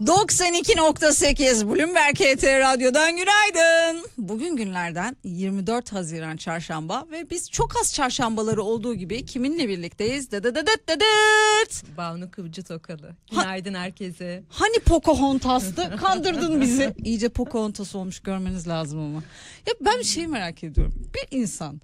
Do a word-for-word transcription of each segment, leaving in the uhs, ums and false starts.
doksan iki nokta sekiz Bloomberg H T Radyo'dan günaydın. Bugün günlerden yirmi dört Haziran Çarşamba ve biz çok az çarşambaları olduğu gibi kiminle birlikteyiz? Dıdıdıdıt dıdıt. Banu Kıvcı Tokalı. Günaydın ha, herkese. Hani Pocahontas'tı? Kandırdın bizi. İyice Pocahontas olmuş, görmeniz lazım ama. Ya ben bir şey merak ediyorum. Bir insan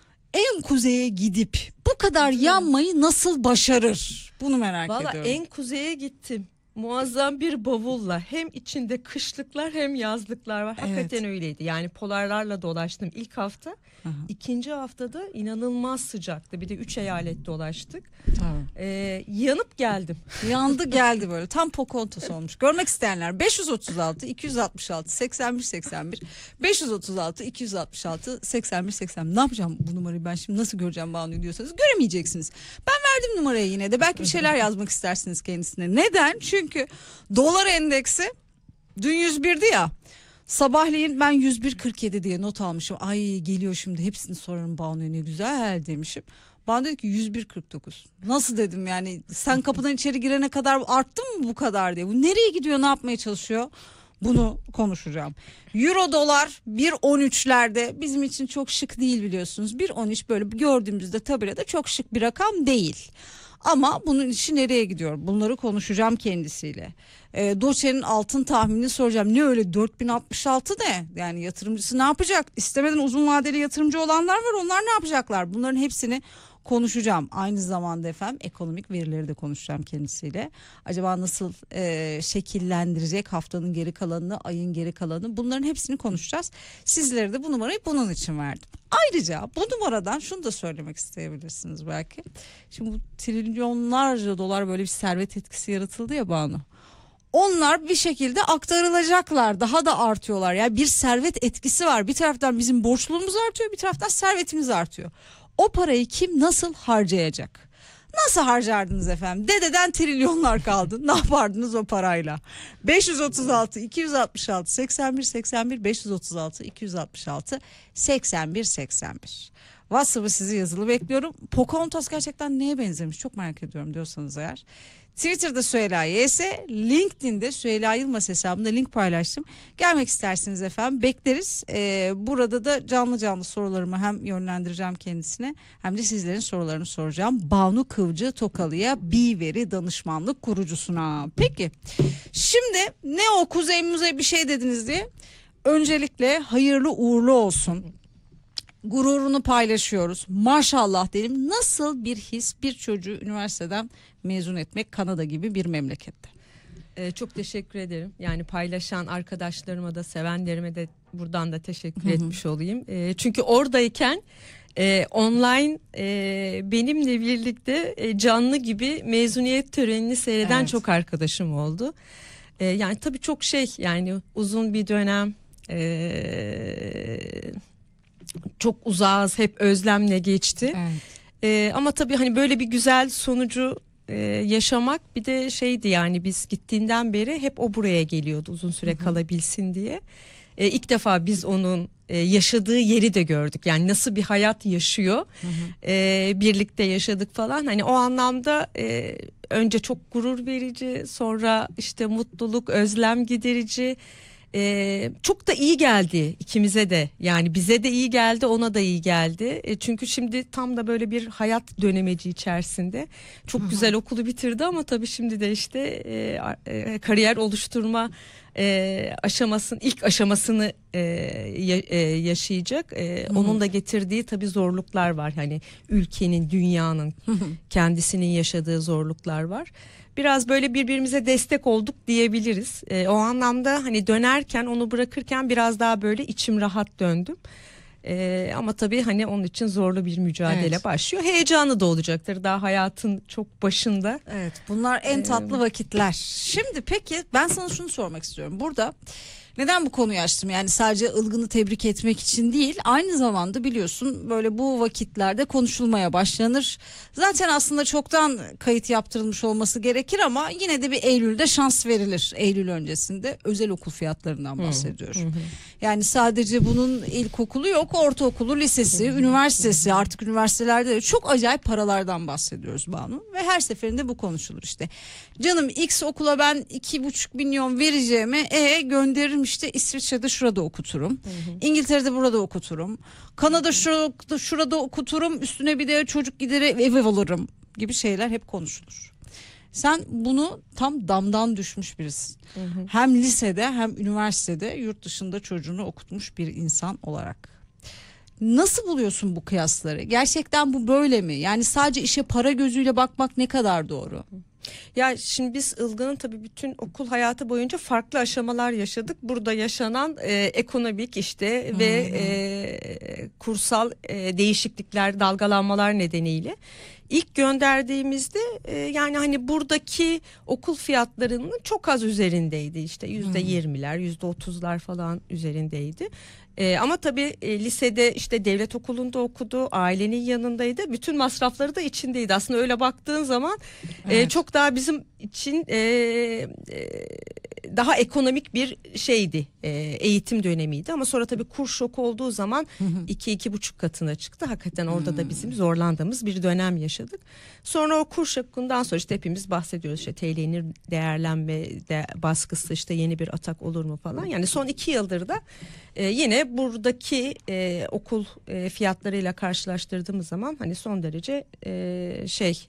en kuzeye gidip bu kadar yanmayı nasıl başarır? Bunu merak Vallahi ediyorum. en kuzeye gittim. Muazzam bir bavulla, hem içinde kışlıklar hem yazlıklar var. Hakikaten evet, öyleydi. Yani polarlarla dolaştım ilk hafta. Aha. İkinci haftada inanılmaz sıcaktı. Bir de üç eyalet dolaştık. Tamam. Ee, yanıp geldim. Yandı geldi böyle. Tam Pocahontas olmuş. Görmek isteyenler beş yüz otuz altı iki yüz altmış altı seksen bir seksen bir beş yüz otuz altı iki yüz altmış altı seksen bir seksen bir. Ne yapacağım bu numarayı ben şimdi, nasıl göreceğim Banu'yu diyorsanız göremeyeceksiniz. Ben verdim numarayı yine de. Belki bir şeyler yazmak istersiniz kendisine. Neden? Çünkü dolar endeksi dün yüz birdi ya. Sabahleyin ben yüz bir kırk yedi diye not almışım. Ay geliyor şimdi hepsini sorarım Banu'ya, ne güzel demişim. Bana dedi ki yüz bir kırk dokuz. Nasıl dedim yani, sen kapıdan içeri girene kadar arttı mı bu kadar diye. Bu nereye gidiyor, ne yapmaya çalışıyor? Bunu konuşacağım. Euro dolar bir on üçlerde, bizim için çok şık değil biliyorsunuz. bir on üç böyle gördüğümüzde tabelada çok şık bir rakam değil. Ama bunun işi nereye gidiyor? Bunları konuşacağım kendisiyle. E, Doçe'nin altın tahminini soracağım. Ne öyle dört bin altmış altı ne? Yani yatırımcısı ne yapacak? İstemeden uzun vadeli yatırımcı olanlar var. Onlar ne yapacaklar? Bunların hepsini konuşacağım. Aynı zamanda efendim ekonomik verileri de konuşacağım kendisiyle. Acaba nasıl e, şekillendirecek haftanın geri kalanını, ayın geri kalanını, bunların hepsini konuşacağız. Sizlere de bu numarayı bunun için verdim. Ayrıca bu numaradan şunu da söylemek isteyebilirsiniz belki. Şimdi bu trilyonlarca dolar böyle bir servet etkisi yaratıldı ya Banu. Onlar bir şekilde aktarılacaklar, daha da artıyorlar. Yani bir servet etkisi var. Bir taraftan bizim borçluluğumuz artıyor, bir taraftan servetimiz artıyor. O parayı kim nasıl harcayacak? Nasıl harcardınız efendim? Dededen trilyonlar kaldı. Ne yapardınız o parayla? beş yüz otuz altı iki yüz altmış altı seksen bir seksen bir beş yüz otuz altı iki yüz altmış altı seksen bir seksen bir. WhatsApp'ı sizi yazılı bekliyorum. Pocahontas gerçekten neye benzemiş çok merak ediyorum diyorsanız eğer. Twitter'da Süheyla Y S, LinkedIn'de Süheyla Yılmaz hesabında link paylaştım. Gelmek isterseniz efendim bekleriz. Ee, burada da canlı canlı sorularımı hem yönlendireceğim kendisine hem de sizlerin sorularını soracağım. Banu Kıvcı Tokalı'ya B-Veri danışmanlık kurucusuna. Peki şimdi ne o kuzey muzey bir şey dediniz diye. Öncelikle hayırlı uğurlu olsun. Gururunu paylaşıyoruz. Maşallah diyelim. Nasıl bir his bir çocuğu üniversiteden mezun etmek Kanada gibi bir memlekette? Ee, çok teşekkür ederim. Yani paylaşan arkadaşlarıma da, sevenlerime de buradan da teşekkür hı hı. etmiş olayım. E, çünkü oradayken e, online e, benimle birlikte e, canlı gibi mezuniyet törenini seyreden evet. çok arkadaşım oldu. E, yani tabii çok şey, yani uzun bir dönem eee çok uzağız, hep özlemle geçti. Evet. Ee, ama tabii hani böyle bir güzel sonucu e, yaşamak, bir de şeydi yani, biz gittiğinden beri hep o buraya geliyordu uzun süre, hı hı. kalabilsin diye. Ee, ilk defa biz onun e, yaşadığı yeri de gördük. Yani nasıl bir hayat yaşıyor. Hı hı. E, birlikte yaşadık falan. Hani o anlamda e, önce çok gurur verici, sonra işte mutluluk, özlem giderici. Ee, çok da iyi geldi ikimize de, yani bize de iyi geldi, ona da iyi geldi. E, çünkü şimdi tam da böyle bir hayat dönemeci içerisinde çok Hı-hı. güzel okulu bitirdi ama tabii şimdi de işte e, e, kariyer oluşturma e, aşamasının ilk aşamasını e, ya, e, yaşayacak. E, onun da getirdiği tabii zorluklar var, hani ülkenin, dünyanın, Hı-hı. kendisinin yaşadığı zorluklar var. Biraz böyle birbirimize destek olduk diyebiliriz. E, o anlamda hani dönerken, onu bırakırken biraz daha böyle içim rahat döndüm. E, ama tabii hani onun için zorlu bir mücadele evet. başlıyor. Heyecanı da olacaktır daha hayatın çok başında. Evet, bunlar en tatlı ee... vakitler. Şimdi peki ben sana şunu sormak istiyorum. Burada Neden bu konuyu açtım? Yani sadece Ilgın'ı tebrik etmek için değil, aynı zamanda biliyorsun böyle bu vakitlerde konuşulmaya başlanır. Zaten aslında çoktan kayıt yaptırılmış olması gerekir ama yine de bir Eylül'de şans verilir. Eylül öncesinde özel okul fiyatlarından bahsediyor. Hı hı. Yani sadece bunun ilkokulu yok, ortaokulu, lisesi, hı hı. üniversitesi, artık üniversitelerde de çok acayip paralardan bahsediyoruz Banu. Ve her seferinde bu konuşulur işte. Canım X okula ben iki buçuk milyon vereceğime e gönderirim işte İsviçre'de şurada okuturum. Hı hı. İngiltere'de burada okuturum. Kanada şurada, şurada okuturum. Üstüne bir de çocuk gideri ev alırım gibi şeyler hep konuşulur. Sen bunu tam damdan düşmüş birisin. Hı hı. Hem lisede hem üniversitede yurt dışında çocuğunu okutmuş bir insan olarak. Nasıl buluyorsun bu kıyasları? Gerçekten bu böyle mi? Yani sadece işe para gözüyle bakmak ne kadar doğru? Ya şimdi biz Ilgın'ın tabii bütün okul hayatı boyunca farklı aşamalar yaşadık. Burada yaşanan e, ekonomik işte hmm. ve e, kursal e, değişiklikler, dalgalanmalar nedeniyle ilk gönderdiğimizde e, yani hani buradaki okul fiyatlarının çok az üzerindeydi, işte yüzde yirmiler, yüzde otuzlar falan üzerindeydi. Ee, ama tabii e, lisede işte devlet okulunda okudu, ailenin yanındaydı, bütün masrafları da içindeydi. Aslında öyle baktığın zaman evet. e, çok daha bizim için e, e, daha ekonomik bir şeydi, e, eğitim dönemiydi. Ama sonra tabii kur şoku olduğu zaman hı hı. iki iki buçuk katına çıktı. Hakikaten orada hı. da bizim zorlandığımız bir dönem yaşadık. Sonra o kur şokundan sonra işte hepimiz bahsediyoruz, işte T L'nin değerlenme de, baskısı, işte yeni bir atak olur mu falan. Yani son iki yıldır da e, yine buradaki e, okul e, fiyatlarıyla karşılaştırdığımız zaman hani son derece e, şey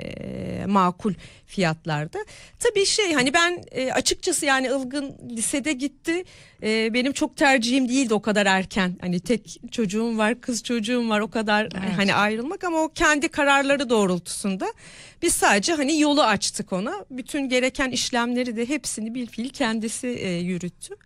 e, makul fiyatlarda. Tabii şey hani ben e, açıkçası yani Ilgın lisede gitti. E, benim çok tercihim değildi o kadar erken. Hani tek çocuğum var, kız çocuğum var, o kadar evet. hani ayrılmak, ama o kendi kararları doğrultusunda biz sadece hani yolu açtık ona. Bütün gereken işlemleri de hepsini bilfiil kendisi e, yürüttü.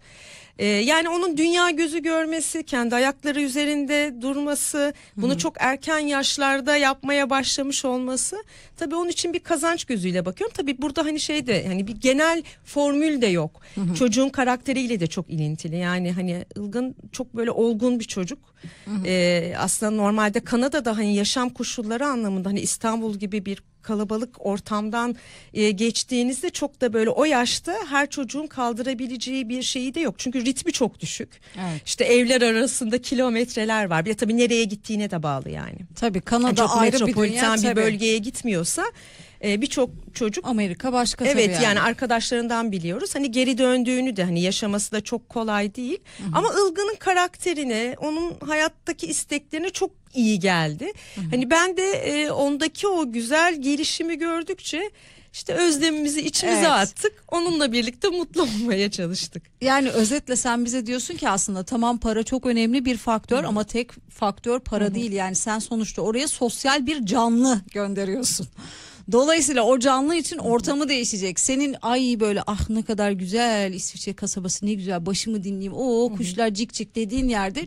Yani onun dünya gözü görmesi, kendi ayakları üzerinde durması, bunu Hı-hı. çok erken yaşlarda yapmaya başlamış olması, tabii onun için bir kazanç gözüyle bakıyorum. Tabii burada hani şey de, hani bir genel formül de yok. Hı-hı. Çocuğun karakteriyle de çok ilintili. Yani hani Ilgın çok böyle olgun bir çocuk. Ee, aslında normalde Kanada'da hani yaşam koşulları anlamında hani İstanbul gibi bir kalabalık ortamdan e, geçtiğinizde çok da böyle o yaşta her çocuğun kaldırabileceği bir şeyi de yok. Çünkü ritmi çok düşük. Evet. İşte evler arasında kilometreler var. Bir de tabii nereye gittiğine de bağlı yani. Tabii Kanada yani ayrı bir dünya, bir tabii. bölgeye gitmiyorsa e, birçok çocuk Amerika başka evet tabii yani. yani arkadaşlarından biliyoruz. Hani geri döndüğünü de hani yaşaması da çok kolay değil. Hı hı. Ama Ilgın'ın karakterine, onun hayattaki isteklerine çok iyi geldi. Hı hı. Hani ben de e, ondaki o güzel gelişimi gördükçe işte özlemimizi içimize evet. attık. Onunla birlikte mutlu olmaya çalıştık. Yani özetle sen bize diyorsun ki aslında tamam para çok önemli bir faktör, hı. ama tek faktör para hı hı. değil. Yani sen sonuçta oraya sosyal bir canlı gönderiyorsun. Dolayısıyla o canlı için ortamı değişecek. Senin ay böyle ah ne kadar güzel İsviçre kasabası, ne güzel, başımı dinleyeyim, o kuşlar cik cik dediğin yerde